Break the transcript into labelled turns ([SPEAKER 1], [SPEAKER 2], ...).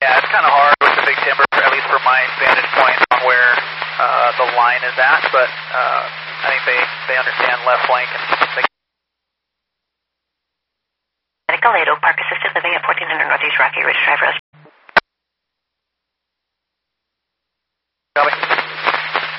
[SPEAKER 1] Yeah, it's kind of hard with the big timber, at least from my vantage point on where the line is at, but I think they understand left flank and they...
[SPEAKER 2] Gallardo, Park Assisted Living at 1400 Northeast Rocky Ridge Drive Road.
[SPEAKER 1] Copy.